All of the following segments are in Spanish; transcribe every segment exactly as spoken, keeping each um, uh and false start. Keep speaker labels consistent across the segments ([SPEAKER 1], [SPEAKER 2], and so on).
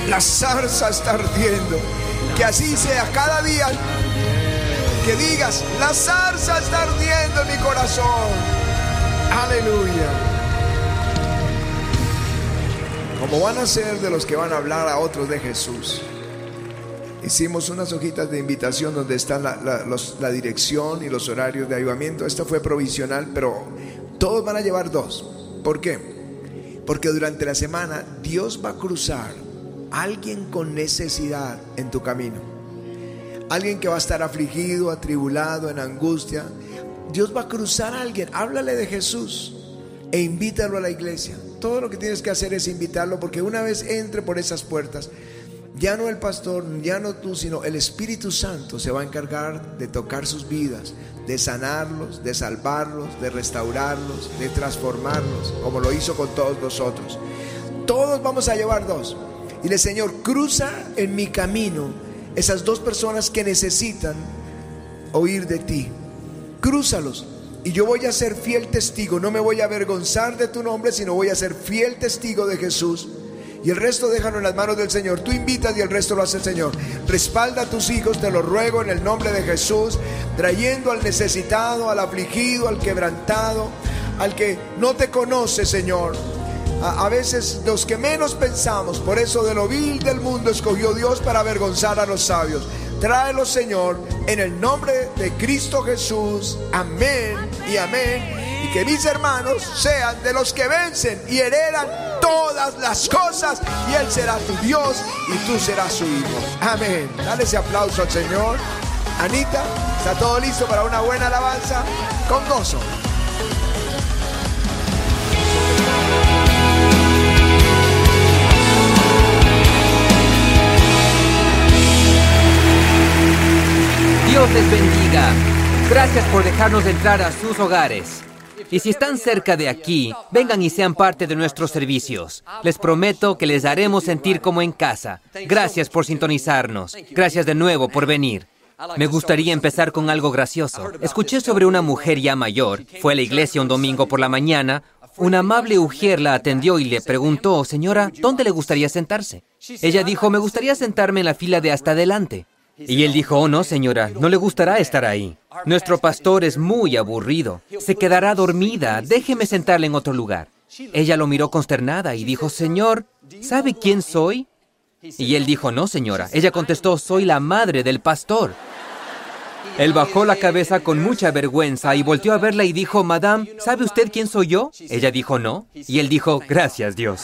[SPEAKER 1] La zarza está ardiendo. Que así sea cada día. Que digas, la zarza está ardiendo en mi corazón. Aleluya. Como van a ser de los que van a hablar a otros de Jesús, hicimos unas hojitas de invitación donde está la, la, los, la dirección y los horarios de avivamiento. Esto fue provisional, pero todos van a llevar dos. ¿Por qué? Porque durante la semana Dios va a cruzar a alguien con necesidad en tu camino. Alguien que va a estar afligido, atribulado, en angustia. Dios va a cruzar a alguien. Háblale de Jesús e invítalo a la iglesia. Todo lo que tienes que hacer es invitarlo, porque una vez entre por esas puertas, ya no el pastor, ya no tú, sino el Espíritu Santo se va a encargar de tocar sus vidas, de sanarlos, de salvarlos, de restaurarlos, de transformarlos, como lo hizo con todos nosotros. Todos vamos a llevar dos. Y el Señor, cruza en mi camino esas dos personas que necesitan oír de ti. Crúzalos. Y yo voy a ser fiel testigo. No me voy a avergonzar de tu nombre, sino voy a ser fiel testigo de Jesús. Y el resto déjalo en las manos del Señor. Tú invitas y el resto lo hace el Señor. Respalda a tus hijos, te lo ruego en el nombre de Jesús, trayendo al necesitado, al afligido, al quebrantado, al que no te conoce, Señor. A, a veces los que menos pensamos. Por eso de lo vil del mundo escogió Dios para avergonzar a los sabios. Tráelo, Señor, en el nombre de Cristo Jesús. Amén y amén. Y que mis hermanos sean de los que vencen y heredan todas las cosas, y Él será tu Dios y tú serás su hijo. Amén. Dale ese aplauso al Señor. Anita, ¿está todo listo para una buena alabanza? Con gozo.
[SPEAKER 2] Dios les bendiga. Gracias por dejarnos entrar a sus hogares. Y si están cerca de aquí, vengan y sean parte de nuestros servicios. Les prometo que les haremos sentir como en casa. Gracias por sintonizarnos. Gracias de nuevo por venir. Me gustaría empezar con algo gracioso. Escuché sobre una mujer ya mayor. Fue a la iglesia un domingo por la mañana. Una amable ujier la atendió y le preguntó, señora, ¿dónde le gustaría sentarse? Ella dijo, me gustaría sentarme en la fila de hasta adelante. Y él dijo, oh no, señora, no le gustará estar ahí. Nuestro pastor es muy aburrido. Se quedará dormida. Déjeme sentarle en otro lugar. Ella lo miró consternada y dijo, Señor, ¿sabe quién soy? Y él dijo, no, señora. Ella contestó, soy la madre del pastor. Él bajó la cabeza con mucha vergüenza y volteó a verla y dijo, Madame, ¿sabe usted quién soy yo? Ella dijo, no. Y él dijo, gracias, Dios.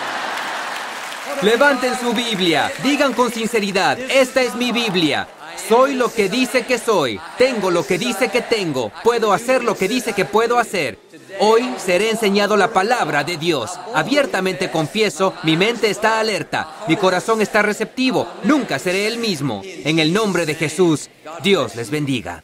[SPEAKER 2] Levanten su Biblia, digan con sinceridad, esta es mi Biblia. Soy lo que dice que soy, tengo lo que dice que tengo, puedo hacer lo que dice que puedo hacer. Hoy seré enseñado la palabra de Dios. Abiertamente confieso, mi mente está alerta, mi corazón está receptivo, nunca seré el mismo. En el nombre de Jesús, Dios les bendiga.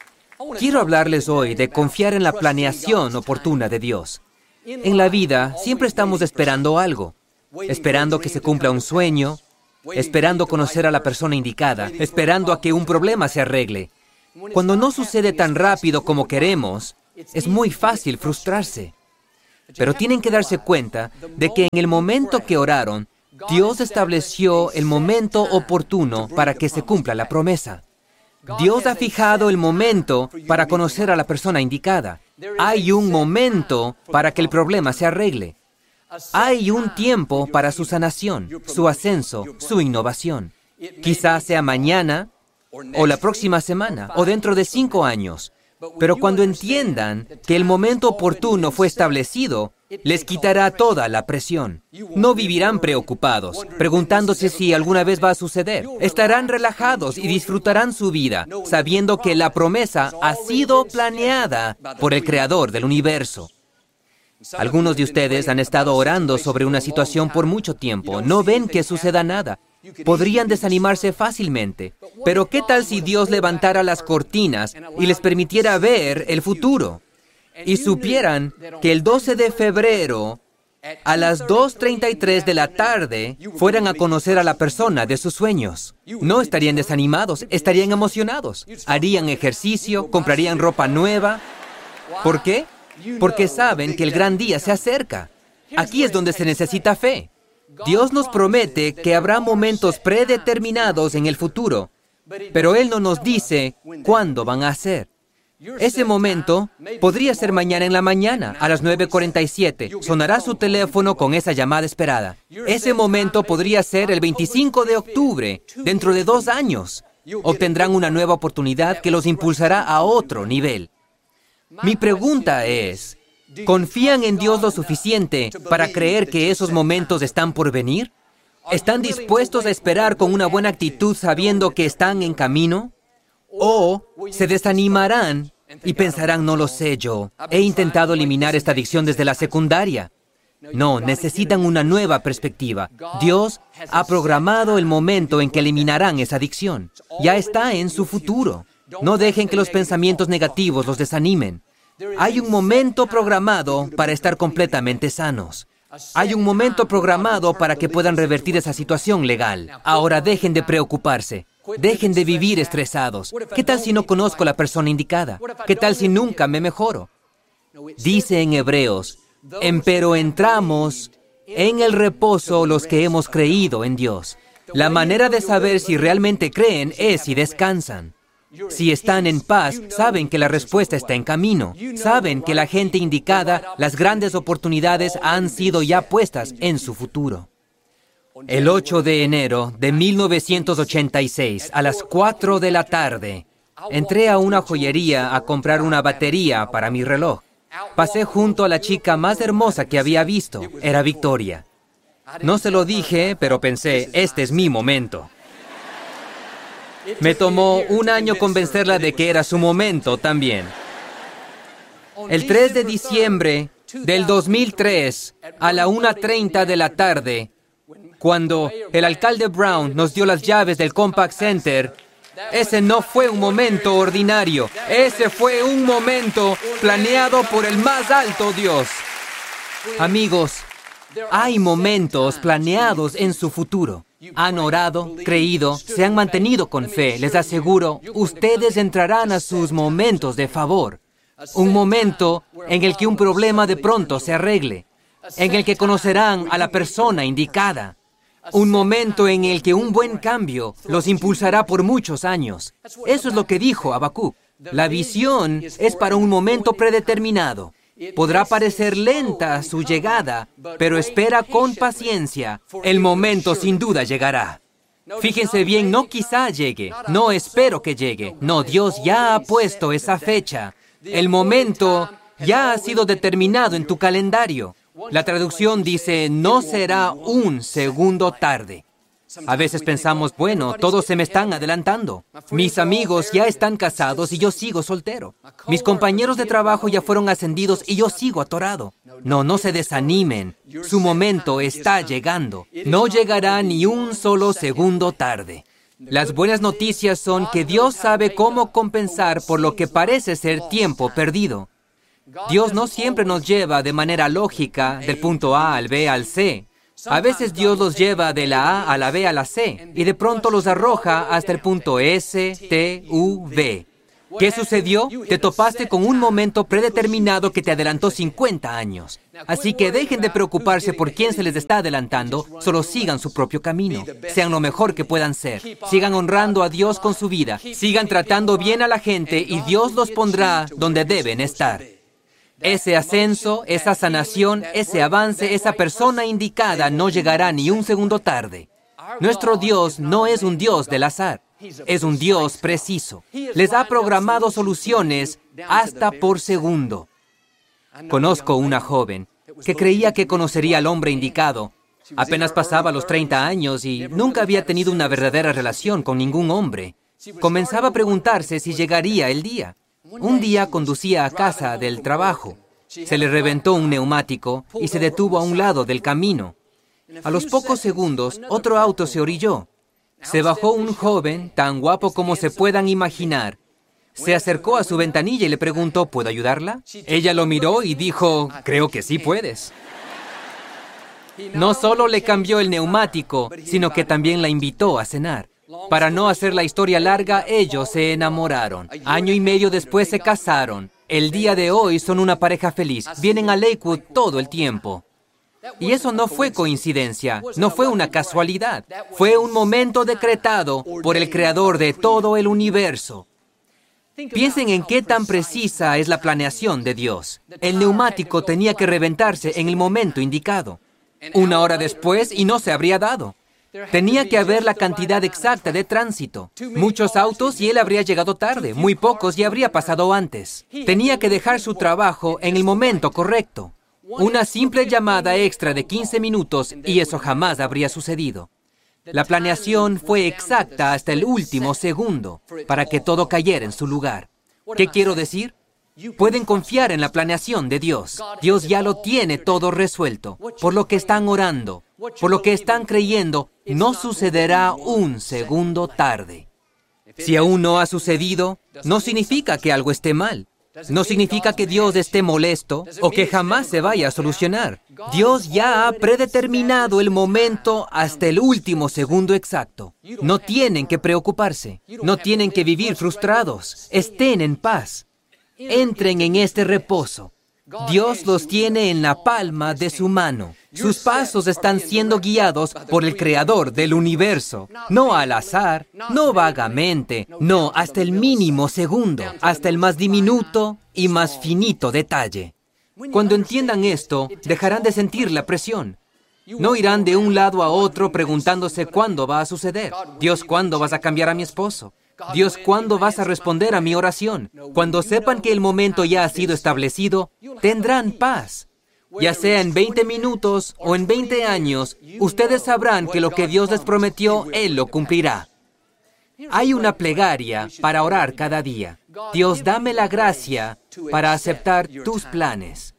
[SPEAKER 2] Quiero hablarles hoy de confiar en la planeación oportuna de Dios. En la vida siempre estamos esperando algo. Esperando que se cumpla un sueño, esperando conocer a la persona indicada, esperando a que un problema se arregle. Cuando no sucede tan rápido como queremos, es muy fácil frustrarse. Pero tienen que darse cuenta de que en el momento que oraron, Dios estableció el momento oportuno para que se cumpla la promesa. Dios ha fijado el momento para conocer a la persona indicada. Hay un momento para que el problema se arregle. Hay un tiempo para su sanación, su ascenso, su innovación. Quizás sea mañana, o la próxima semana, o dentro de cinco años. Pero cuando entiendan que el momento oportuno fue establecido, les quitará toda la presión. No vivirán preocupados, preguntándose si alguna vez va a suceder. Estarán relajados y disfrutarán su vida, sabiendo que la promesa ha sido planeada por el Creador del universo. Algunos de ustedes han estado orando sobre una situación por mucho tiempo. No ven que suceda nada. Podrían desanimarse fácilmente. Pero ¿qué tal si Dios levantara las cortinas y les permitiera ver el futuro? Y supieran que el doce de febrero, a las dos treinta y tres de la tarde, fueran a conocer a la persona de sus sueños. No estarían desanimados, estarían emocionados. Harían ejercicio, comprarían ropa nueva. ¿Por qué? Porque saben que el gran día se acerca. Aquí es donde se necesita fe. Dios nos promete que habrá momentos predeterminados en el futuro, pero Él no nos dice cuándo van a ser. Ese momento podría ser mañana en la mañana, a las nueve cuarenta y siete. Sonará su teléfono con esa llamada esperada. Ese momento podría ser el veinticinco de octubre, dentro de dos años. Obtendrán una nueva oportunidad que los impulsará a otro nivel. Mi pregunta es, ¿confían en Dios lo suficiente para creer que esos momentos están por venir? ¿Están dispuestos a esperar con una buena actitud sabiendo que están en camino? ¿O se desanimarán y pensarán, no lo sé yo, he intentado eliminar esta adicción desde la secundaria? No, necesitan una nueva perspectiva. Dios ha programado el momento en que eliminarán esa adicción. Ya está en su futuro. No dejen que los pensamientos negativos los desanimen. Hay un momento programado para estar completamente sanos. Hay un momento programado para que puedan revertir esa situación legal. Ahora dejen de preocuparse. Dejen de vivir estresados. ¿Qué tal si no conozco a la persona indicada? ¿Qué tal si nunca me mejoro? Dice en Hebreos, empero entramos en el reposo los que hemos creído en Dios. La manera de saber si realmente creen es si descansan. Si están en paz, saben que la respuesta está en camino. Saben que la gente indicada, las grandes oportunidades han sido ya puestas en su futuro. El ocho de enero de mil novecientos ochenta y seis, a las cuatro de la tarde, entré a una joyería a comprar una batería para mi reloj. Pasé junto a la chica más hermosa que había visto. Era Victoria. No se lo dije, pero pensé, este es mi momento. Me tomó un año convencerla de que era su momento también. El tres de diciembre del dos mil tres, a la una treinta de la tarde, cuando el alcalde Brown nos dio las llaves del Compaq Center, ese no fue un momento ordinario. Ese fue un momento planeado por el más alto Dios. Amigos, hay momentos planeados en su futuro. Han orado, creído, se han mantenido con fe. Les aseguro, ustedes entrarán a sus momentos de favor. Un momento en el que un problema de pronto se arregle. En el que conocerán a la persona indicada. Un momento en el que un buen cambio los impulsará por muchos años. Eso es lo que dijo Habacuc. La visión es para un momento predeterminado. Podrá parecer lenta su llegada, pero espera con paciencia. El momento sin duda llegará. Fíjense bien, no quizá llegue, no espero que llegue. No, Dios ya ha puesto esa fecha. El momento ya ha sido determinado en tu calendario. La traducción dice, no será un segundo tarde. A veces pensamos, bueno, todos se me están adelantando. Mis amigos ya están casados y yo sigo soltero. Mis compañeros de trabajo ya fueron ascendidos y yo sigo atorado. No, no se desanimen. Su momento está llegando. No llegará ni un solo segundo tarde. Las buenas noticias son que Dios sabe cómo compensar por lo que parece ser tiempo perdido. Dios no siempre nos lleva de manera lógica del punto A al B al C. A veces Dios los lleva de la A a la B a la C y de pronto los arroja hasta el punto S, T, U, V. ¿Qué sucedió? Te topaste con un momento predeterminado que te adelantó cincuenta años. Así que dejen de preocuparse por quién se les está adelantando, solo sigan su propio camino. Sean lo mejor que puedan ser. Sigan honrando a Dios con su vida. Sigan tratando bien a la gente y Dios los pondrá donde deben estar. Ese ascenso, esa sanación, ese avance, esa persona indicada no llegará ni un segundo tarde. Nuestro Dios no es un Dios del azar, es un Dios preciso. Les ha programado soluciones hasta por segundo. Conozco una joven que creía que conocería al hombre indicado. Apenas pasaba los treinta años y nunca había tenido una verdadera relación con ningún hombre. Comenzaba a preguntarse si llegaría el día. Un día conducía a casa del trabajo. Se le reventó un neumático y se detuvo a un lado del camino. A los pocos segundos, otro auto se orilló. Se bajó un joven, tan guapo como se puedan imaginar. Se acercó a su ventanilla y le preguntó, ¿puedo ayudarla? Ella lo miró y dijo, creo que sí puedes. No solo le cambió el neumático, sino que también la invitó a cenar. Para no hacer la historia larga, ellos se enamoraron. Año y medio después se casaron. El día de hoy son una pareja feliz. Vienen a Lakewood todo el tiempo. Y eso no fue coincidencia, no fue una casualidad. Fue un momento decretado por el Creador de todo el universo. Piensen en qué tan precisa es la planeación de Dios. El neumático tenía que reventarse en el momento indicado. Una hora después y no se habría dado. Tenía que haber la cantidad exacta de tránsito. Muchos autos y él habría llegado tarde, muy pocos y habría pasado antes. Tenía que dejar su trabajo en el momento correcto. Una simple llamada extra de quince minutos y eso jamás habría sucedido. La planeación fue exacta hasta el último segundo para que todo cayera en su lugar. ¿Qué quiero decir? Pueden confiar en la planeación de Dios. Dios ya lo tiene todo resuelto. Por lo que están orando, por lo que están creyendo, no sucederá un segundo tarde. Si aún no ha sucedido, no significa que algo esté mal. No significa que Dios esté molesto o que jamás se vaya a solucionar. Dios ya ha predeterminado el momento hasta el último segundo exacto. No tienen que preocuparse. No tienen que vivir frustrados. Estén en paz. Entren en este reposo. Dios los tiene en la palma de su mano. Sus pasos están siendo guiados por el Creador del universo. No al azar, no vagamente, no hasta el mínimo segundo, hasta el más diminuto y más finito detalle. Cuando entiendan esto, dejarán de sentir la presión. No irán de un lado a otro preguntándose cuándo va a suceder. Dios, ¿cuándo vas a cambiar a mi esposo? Dios, ¿cuándo vas a responder a mi oración? Cuando sepan que el momento ya ha sido establecido, tendrán paz. Ya sea en veinte minutos o en veinte años, ustedes sabrán que lo que Dios les prometió, Él lo cumplirá. Hay una plegaria para orar cada día. Dios, dame la gracia para aceptar tus planes.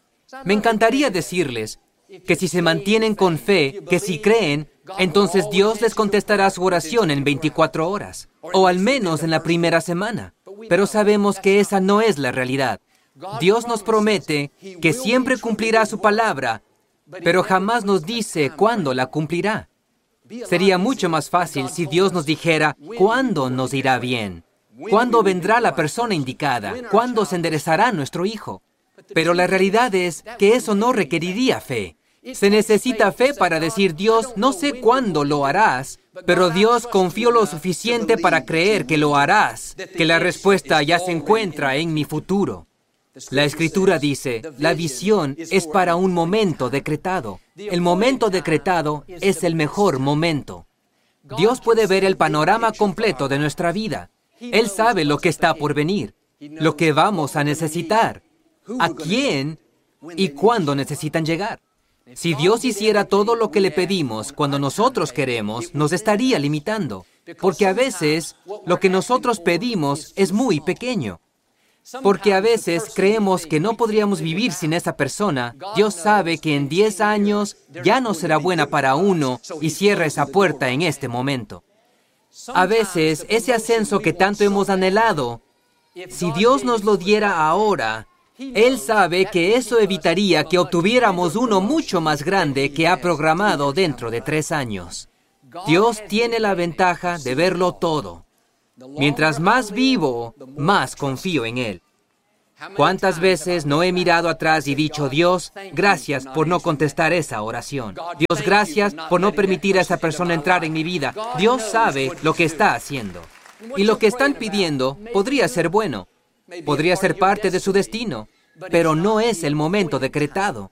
[SPEAKER 2] Me encantaría decirles que si se mantienen con fe, que si creen, entonces Dios les contestará su oración en veinticuatro horas, o al menos en la primera semana. Pero sabemos que esa no es la realidad. Dios nos promete que siempre cumplirá su palabra, pero jamás nos dice cuándo la cumplirá. Sería mucho más fácil si Dios nos dijera cuándo nos irá bien, cuándo vendrá la persona indicada, cuándo se enderezará nuestro hijo. Pero la realidad es que eso no requeriría fe. Se necesita fe para decir, Dios, no sé cuándo lo harás, pero Dios, confío lo suficiente para creer que lo harás, que la respuesta ya se encuentra en mi futuro. La Escritura dice, la visión es para un momento decretado. El momento decretado es el mejor momento. Dios puede ver el panorama completo de nuestra vida. Él sabe lo que está por venir, lo que vamos a necesitar, a quién y cuándo necesitan llegar. Si Dios hiciera todo lo que le pedimos cuando nosotros queremos, nos estaría limitando, porque a veces lo que nosotros pedimos es muy pequeño. Porque a veces creemos que no podríamos vivir sin esa persona. Dios sabe que en diez años ya no será buena para uno y cierra esa puerta en este momento. A veces ese ascenso que tanto hemos anhelado, si Dios nos lo diera ahora, Él sabe que eso evitaría que obtuviéramos uno mucho más grande que ha programado dentro de tres años. Dios tiene la ventaja de verlo todo. Mientras más vivo, más confío en Él. ¿Cuántas veces no he mirado atrás y dicho, Dios, gracias por no contestar esa oración? Dios, gracias por no permitir a esa persona entrar en mi vida. Dios sabe lo que está haciendo. Y lo que están pidiendo podría ser bueno. Podría ser parte de su destino, pero no es el momento decretado.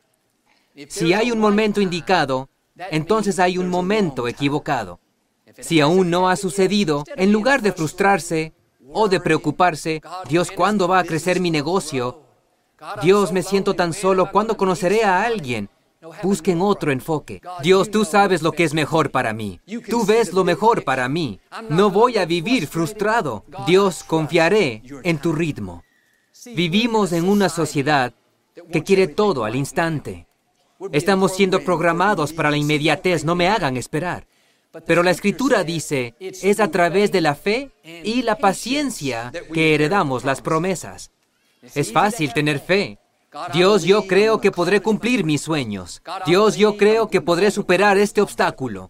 [SPEAKER 2] Si hay un momento indicado, entonces hay un momento equivocado. Si aún no ha sucedido, en lugar de frustrarse o de preocuparse, Dios, ¿cuándo va a crecer mi negocio? Dios, me siento tan solo, ¿cuándo conoceré a alguien? Busquen otro enfoque. Dios, tú sabes lo que es mejor para mí. Tú ves lo mejor para mí. No voy a vivir frustrado. Dios, confiaré en tu ritmo. Vivimos en una sociedad que quiere todo al instante. Estamos siendo programados para la inmediatez, no me hagan esperar. Pero la Escritura dice, es a través de la fe y la paciencia que heredamos las promesas. Es fácil tener fe. Dios, yo creo que podré cumplir mis sueños. Dios, yo creo que podré superar este obstáculo.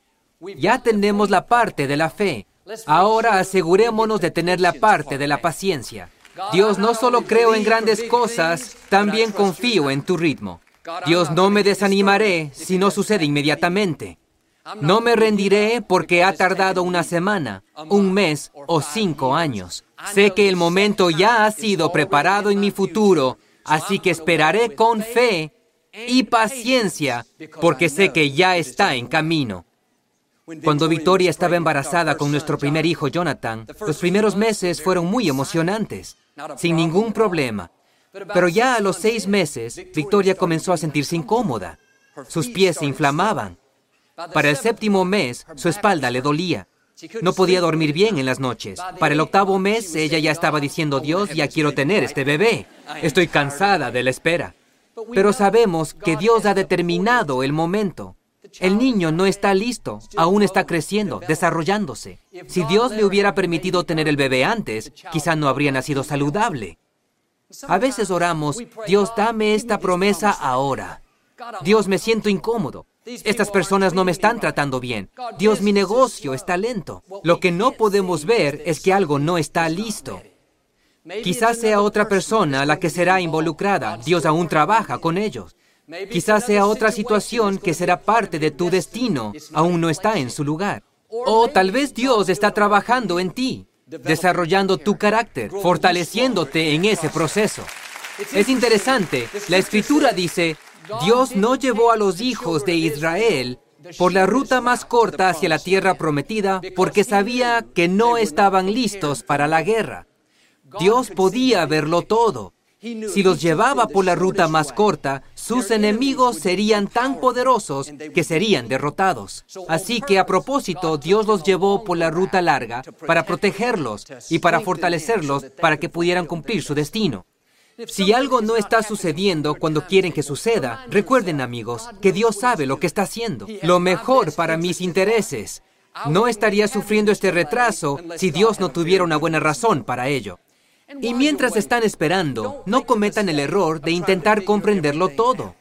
[SPEAKER 2] Ya tenemos la parte de la fe. Ahora asegurémonos de tener la parte de la paciencia. Dios, no solo creo en grandes cosas, también confío en tu ritmo. Dios, no me desanimaré si no sucede inmediatamente. No me rendiré porque ha tardado una semana, un mes o cinco años. Sé que el momento ya ha sido preparado en mi futuro, así que esperaré con fe y paciencia porque sé que ya está en camino. Cuando Victoria estaba embarazada con nuestro primer hijo, Jonathan, los primeros meses fueron muy emocionantes, sin ningún problema. Pero ya a los seis meses, Victoria comenzó a sentirse incómoda. Sus pies se inflamaban. Para el séptimo mes, su espalda le dolía. No podía dormir bien en las noches. Para el octavo mes, ella ya estaba diciendo, Dios, ya quiero tener este bebé. Estoy cansada de la espera. Pero sabemos que Dios ha determinado el momento. El niño no está listo, aún está creciendo, desarrollándose. Si Dios le hubiera permitido tener el bebé antes, quizá no habría nacido saludable. A veces oramos, Dios, dame esta promesa ahora. Dios, me siento incómodo. Estas personas no me están tratando bien. Dios, mi negocio está lento. Lo que no podemos ver es que algo no está listo. Quizás sea otra persona la que será involucrada. Dios aún trabaja con ellos. Quizás sea otra situación que será parte de tu destino. Aún no está en su lugar. O tal vez Dios está trabajando en ti, desarrollando tu carácter, fortaleciéndote en ese proceso. Es interesante, la Escritura dice, Dios no llevó a los hijos de Israel por la ruta más corta hacia la tierra prometida porque sabía que no estaban listos para la guerra. Dios podía verlo todo. Si los llevaba por la ruta más corta, sus enemigos serían tan poderosos que serían derrotados. Así que a propósito, Dios los llevó por la ruta larga para protegerlos y para fortalecerlos para que pudieran cumplir su destino. Si algo no está sucediendo cuando quieren que suceda, recuerden, amigos, que Dios sabe lo que está haciendo, lo mejor para mis intereses. No estaría sufriendo este retraso si Dios no tuviera una buena razón para ello. Y mientras están esperando, no cometan el error de intentar comprenderlo todo.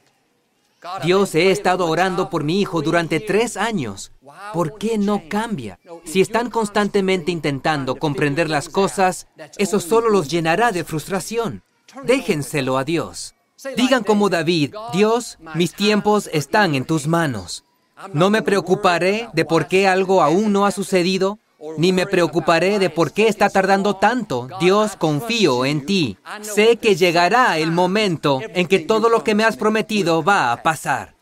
[SPEAKER 2] Dios, he estado orando por mi hijo durante tres años. ¿Por qué no cambia? Si están constantemente intentando comprender las cosas, eso solo los llenará de frustración. Déjenselo a Dios. Digan como David, Dios, mis tiempos están en tus manos. No me preocuparé de por qué algo aún no ha sucedido, ni me preocuparé de por qué está tardando tanto. Dios, confío en ti. Sé que llegará el momento en que todo lo que me has prometido va a pasar.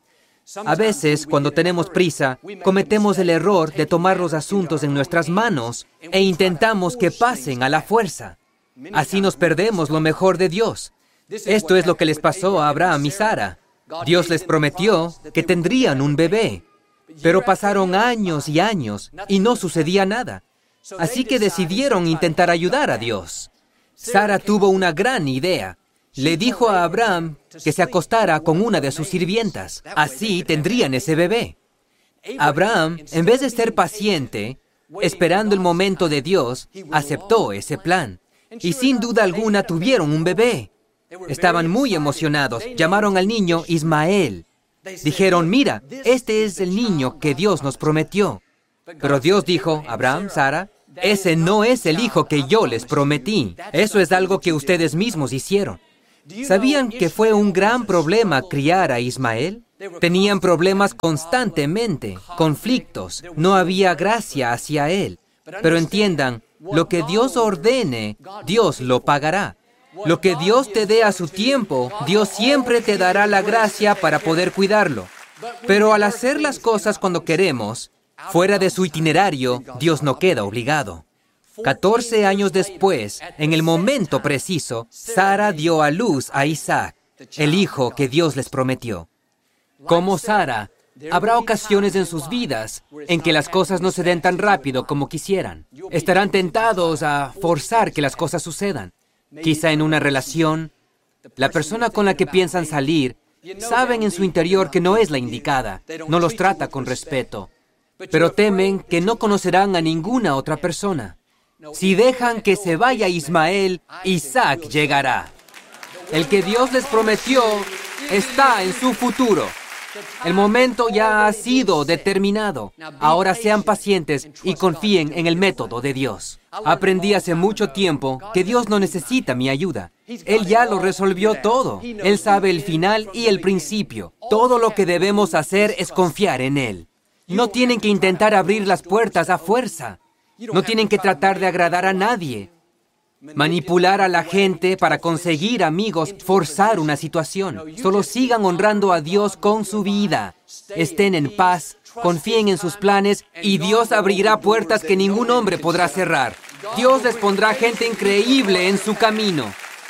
[SPEAKER 2] A veces, cuando tenemos prisa, cometemos el error de tomar los asuntos en nuestras manos e intentamos que pasen a la fuerza. Así nos perdemos lo mejor de Dios. Esto es lo que les pasó a Abraham y Sara. Dios les prometió que tendrían un bebé. Pero pasaron años y años y no sucedía nada. Así que decidieron intentar ayudar a Dios. Sara tuvo una gran idea. Le dijo a Abraham que se acostara con una de sus sirvientas. Así tendrían ese bebé. Abraham, en vez de ser paciente, esperando el momento de Dios, aceptó ese plan. Y sin duda alguna tuvieron un bebé. Estaban muy emocionados. Llamaron al niño Ismael. Dijeron, mira, este es el niño que Dios nos prometió. Pero Dios dijo, Abraham, Sara, ese no es el hijo que yo les prometí. Eso es algo que ustedes mismos hicieron. ¿Sabían que fue un gran problema criar a Ismael? Tenían problemas constantemente, conflictos. No había gracia hacia él. Pero entiendan, lo que Dios ordene, Dios lo pagará. Lo que Dios te dé a su tiempo, Dios siempre te dará la gracia para poder cuidarlo. Pero al hacer las cosas cuando queremos, fuera de su itinerario, Dios no queda obligado. Catorce años después, en el momento preciso, Sara dio a luz a Isaac, el hijo que Dios les prometió. Como Sara, habrá ocasiones en sus vidas en que las cosas no se den tan rápido como quisieran. Estarán tentados a forzar que las cosas sucedan. Quizá en una relación, la persona con la que piensan salir, saben en su interior que no es la indicada, no los trata con respeto, pero temen que no conocerán a ninguna otra persona. Si dejan que se vaya Ismael, Isaac llegará. El que Dios les prometió está en su futuro. El momento ya ha sido determinado. Ahora sean pacientes y confíen en el método de Dios. Aprendí hace mucho tiempo que Dios no necesita mi ayuda. Él ya lo resolvió todo. Él sabe el final y el principio. Todo lo que debemos hacer es confiar en Él. No tienen que intentar abrir las puertas a fuerza. No tienen que tratar de agradar a nadie. Manipular a la gente para conseguir amigos, forzar una situación. Solo sigan honrando a Dios con su vida. Estén en paz, confíen en sus planes y Dios abrirá puertas que ningún hombre podrá cerrar. Dios les pondrá gente increíble en su camino.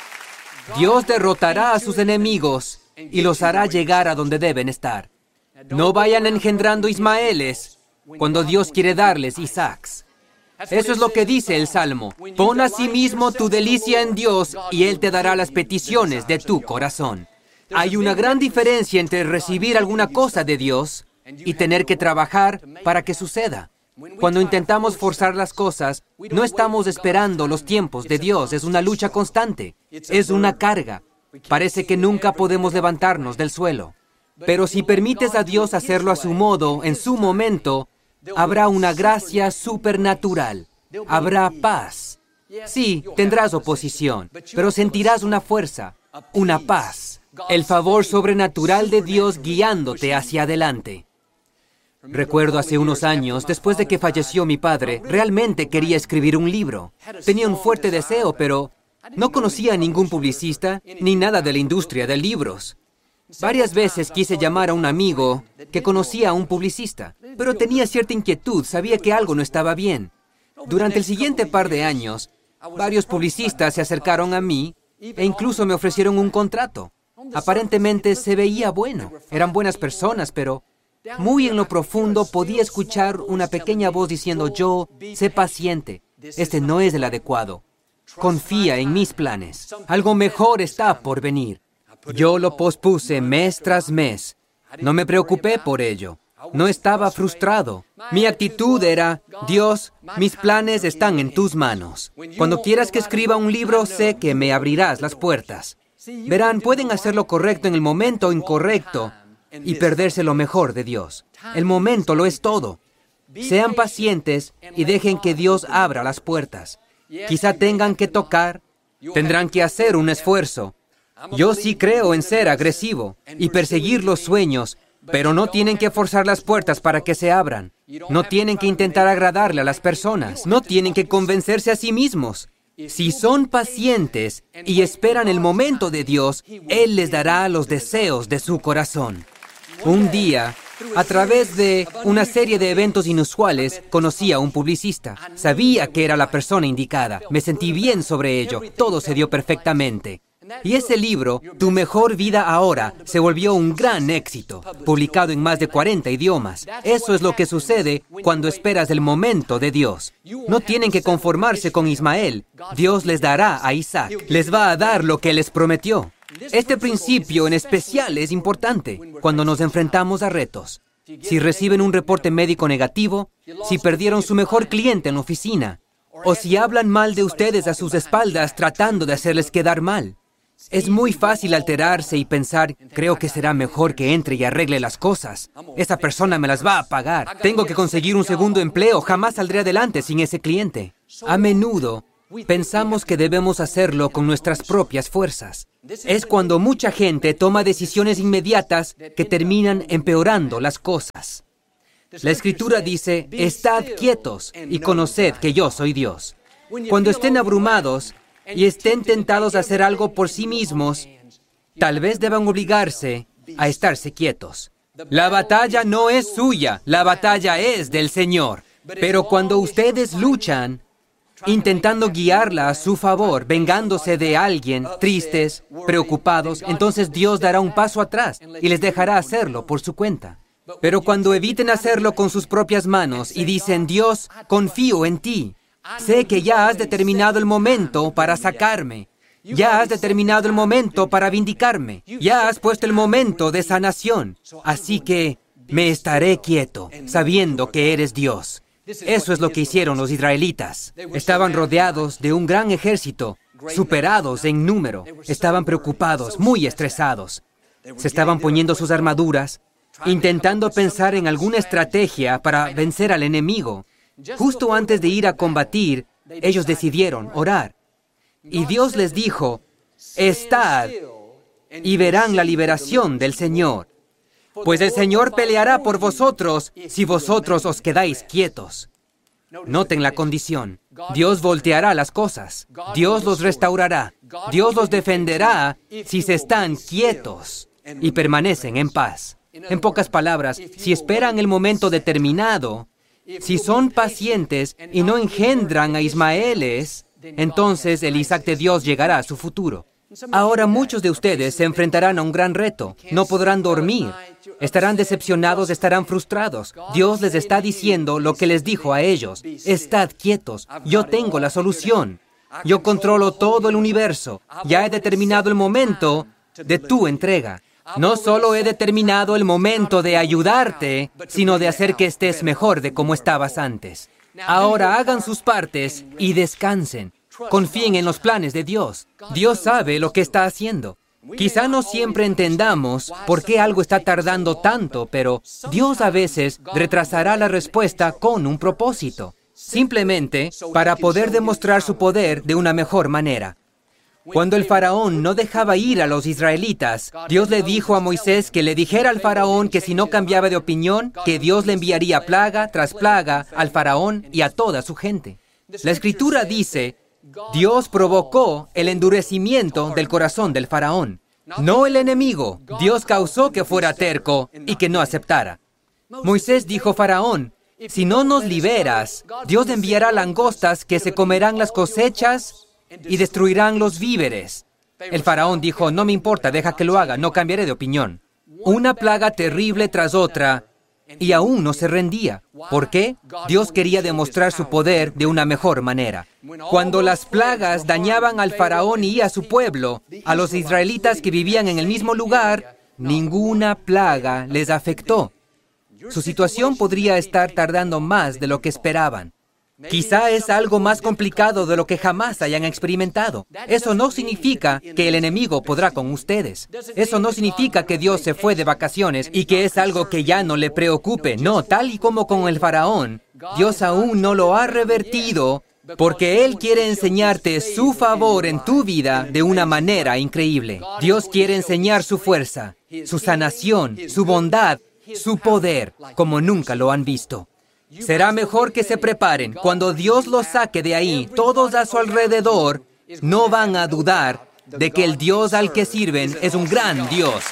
[SPEAKER 2] Dios derrotará a sus enemigos y los hará llegar a donde deben estar. No vayan engendrando Ismaeles cuando Dios quiere darles Isaacs. Eso es lo que dice el Salmo. Pon a sí mismo tu delicia en Dios y Él te dará las peticiones de tu corazón. Hay una gran diferencia entre recibir alguna cosa de Dios y tener que trabajar para que suceda. Cuando intentamos forzar las cosas, no estamos esperando los tiempos de Dios. Es una lucha constante. Es una carga. Parece que nunca podemos levantarnos del suelo. Pero si permites a Dios hacerlo a su modo, en su momento, habrá una gracia supernatural. Habrá paz. Sí, tendrás oposición, pero sentirás una fuerza, una paz, el favor sobrenatural de Dios guiándote hacia adelante. Recuerdo hace unos años, después de que falleció mi padre, realmente quería escribir un libro. Tenía un fuerte deseo, pero no conocía a ningún publicista ni nada de la industria de libros. Varias veces quise llamar a un amigo que conocía a un publicista, pero tenía cierta inquietud, sabía que algo no estaba bien. Durante el siguiente par de años, varios publicistas se acercaron a mí e incluso me ofrecieron un contrato. Aparentemente se veía bueno, eran buenas personas, pero muy en lo profundo podía escuchar una pequeña voz diciendo: yo, sé paciente, este no es el adecuado. Confía en mis planes, algo mejor está por venir. Yo lo pospuse mes tras mes. No me preocupé por ello. No estaba frustrado. Mi actitud era: Dios, mis planes están en tus manos. Cuando quieras que escriba un libro, sé que me abrirás las puertas. Verán, pueden hacer lo correcto en el momento incorrecto y perderse lo mejor de Dios. El momento lo es todo. Sean pacientes y dejen que Dios abra las puertas. Quizá tengan que tocar, tendrán que hacer un esfuerzo. Yo sí creo en ser agresivo y perseguir los sueños, pero no tienen que forzar las puertas para que se abran. No tienen que intentar agradarle a las personas. No tienen que convencerse a sí mismos. Si son pacientes y esperan el momento de Dios, Él les dará los deseos de su corazón. Un día, a través de una serie de eventos inusuales, conocí a un publicista. Sabía que era la persona indicada. Me sentí bien sobre ello. Todo se dio perfectamente. Y ese libro, Tu mejor vida ahora, se volvió un gran éxito, publicado en más de cuarenta idiomas. Eso es lo que sucede cuando esperas el momento de Dios. No tienen que conformarse con Ismael. Dios les dará a Isaac. Les va a dar lo que les prometió. Este principio en especial es importante cuando nos enfrentamos a retos. Si reciben un reporte médico negativo, si perdieron su mejor cliente en la oficina, o si hablan mal de ustedes a sus espaldas tratando de hacerles quedar mal. Es muy fácil alterarse y pensar: creo que será mejor que entre y arregle las cosas. Esa persona me las va a pagar. Tengo que conseguir un segundo empleo. Jamás saldré adelante sin ese cliente. A menudo pensamos que debemos hacerlo con nuestras propias fuerzas. Es cuando mucha gente toma decisiones inmediatas que terminan empeorando las cosas. La Escritura dice: estad quietos y conoced que yo soy Dios. Cuando estén abrumados y estén tentados a hacer algo por sí mismos, tal vez deban obligarse a estarse quietos. La batalla no es suya, la batalla es del Señor. Pero cuando ustedes luchan, intentando guiarla a su favor, vengándose de alguien, tristes, preocupados, entonces Dios dará un paso atrás y les dejará hacerlo por su cuenta. Pero cuando eviten hacerlo con sus propias manos y dicen: Dios, confío en ti. Sé que ya has determinado el momento para sacarme. Ya has determinado el momento para vindicarme. Ya has puesto el momento de sanación. Así que me estaré quieto, sabiendo que eres Dios. Eso es lo que hicieron los israelitas. Estaban rodeados de un gran ejército, superados en número. Estaban preocupados, muy estresados. Se estaban poniendo sus armaduras. intentando pensar en alguna estrategia para vencer al enemigo. Justo antes de ir a combatir, ellos decidieron orar. Y Dios les dijo, estad y verán la liberación del Señor. Pues el Señor peleará por vosotros si vosotros os quedáis quietos. Noten la condición. Dios volteará las cosas. Dios los restaurará. Dios los defenderá si se están quietos y permanecen en paz. En pocas palabras, si esperan el momento determinado, si son pacientes y no engendran a Ismaeles, entonces el Isaac de Dios llegará a su futuro. Ahora muchos de ustedes se enfrentarán a un gran reto. No podrán dormir. Estarán decepcionados, estarán frustrados. Dios les está diciendo lo que les dijo a ellos. Estad quietos. Yo tengo la solución. Yo controlo todo el universo. Ya he determinado el momento de tu entrega. No solo he determinado el momento de ayudarte, sino de hacer que estés mejor de como estabas antes. Ahora hagan sus partes y descansen. Confíen en los planes de Dios. Dios sabe lo que está haciendo. Quizá no siempre entendamos por qué algo está tardando tanto, pero Dios a veces retrasará la respuesta con un propósito, simplemente para poder demostrar su poder de una mejor manera. Cuando el faraón no dejaba ir a los israelitas, Dios le dijo a Moisés que le dijera al faraón que si no cambiaba de opinión, que Dios le enviaría plaga tras plaga al faraón y a toda su gente. La Escritura dice, Dios provocó el endurecimiento del corazón del faraón, no el enemigo. Dios causó que fuera terco y que no aceptara. Moisés dijo, faraón, si no nos liberas, Dios enviará langostas que se comerán las cosechas y destruirán los víveres. El faraón dijo, no me importa, deja que lo haga, no cambiaré de opinión. Una plaga terrible tras otra, y aún no se rendía. ¿Por qué? Dios quería demostrar su poder de una mejor manera. Cuando las plagas dañaban al faraón y a su pueblo, a los israelitas que vivían en el mismo lugar, ninguna plaga les afectó. Su situación podría estar tardando más de lo que esperaban. Quizá es algo más complicado de lo que jamás hayan experimentado. Eso no significa que el enemigo podrá con ustedes. Eso no significa que Dios se fue de vacaciones y que es algo que ya no le preocupe. No, tal y como con el faraón, Dios aún no lo ha revertido porque Él quiere enseñarte su favor en tu vida de una manera increíble. Dios quiere enseñar su fuerza, su sanación, su bondad, su poder, como nunca lo han visto. Será mejor que se preparen. Cuando Dios los saque de ahí, todos a su alrededor no van a dudar de que el Dios al que sirven es un gran Dios.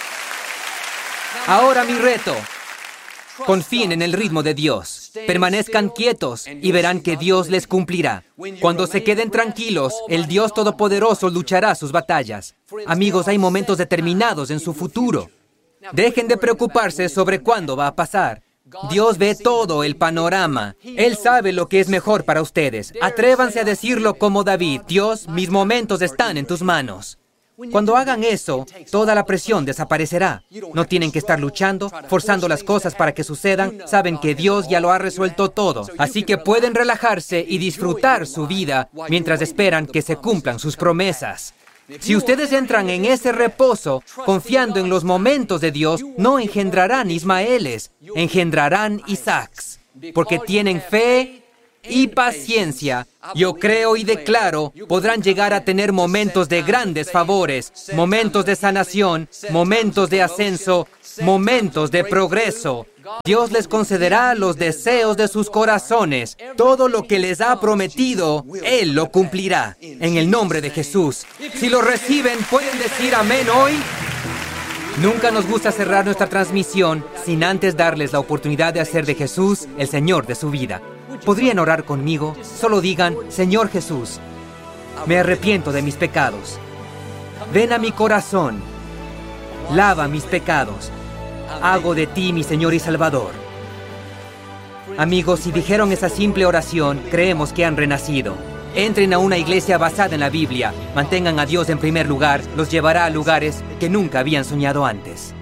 [SPEAKER 2] Ahora mi reto. Confíen en el ritmo de Dios. Permanezcan quietos y verán que Dios les cumplirá. Cuando se queden tranquilos, el Dios Todopoderoso luchará sus batallas. Amigos, hay momentos determinados en su futuro. Dejen de preocuparse sobre cuándo va a pasar. Dios ve todo el panorama. Él sabe lo que es mejor para ustedes. Atrévanse a decirlo como David. Dios, mis momentos están en tus manos. Cuando hagan eso, toda la presión desaparecerá. No tienen que estar luchando, forzando las cosas para que sucedan. Saben que Dios ya lo ha resuelto todo. Así que pueden relajarse y disfrutar su vida mientras esperan que se cumplan sus promesas. Si ustedes entran en ese reposo, confiando en los momentos de Dios, no engendrarán Ismaeles, engendrarán Isaacs, porque tienen fe y paciencia. Yo creo y declaro, podrán llegar a tener momentos de grandes favores, momentos de sanación, momentos de ascenso, momentos de progreso. Dios les concederá los deseos de sus corazones. Todo lo que les ha prometido, Él lo cumplirá. En el nombre de Jesús. Si lo reciben, ¿pueden decir amén hoy? Nunca nos gusta cerrar nuestra transmisión sin antes darles la oportunidad de hacer de Jesús el Señor de su vida. ¿Podrían orar conmigo? Solo digan, Señor Jesús, me arrepiento de mis pecados. Ven a mi corazón. Lava mis pecados. Hago de ti mi Señor y Salvador. Amigos, si dijeron esa simple oración, creemos que han renacido. Entren a una iglesia basada en la Biblia. Mantengan a Dios en primer lugar. Los llevará a lugares que nunca habían soñado antes.